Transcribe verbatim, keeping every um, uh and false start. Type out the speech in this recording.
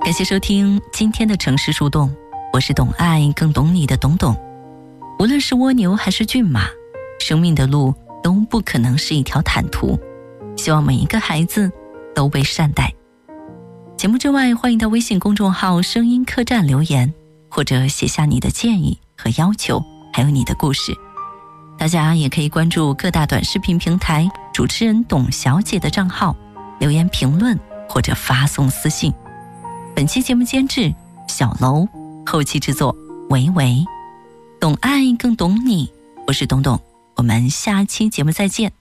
感谢收听今天的城市树洞，我是懂爱更懂你的懂懂。无论是蜗牛还是骏马，生命的路都不可能是一条坦途，希望每一个孩子都被善待。节目之外，欢迎到微信公众号声音客栈留言，或者写下你的建议和要求，还有你的故事。大家也可以关注各大短视频平台主持人董小姐的账号，留言评论或者发送私信。本期节目监制小楼，后期制作维维。懂爱更懂你，我是董董，我们下期节目再见。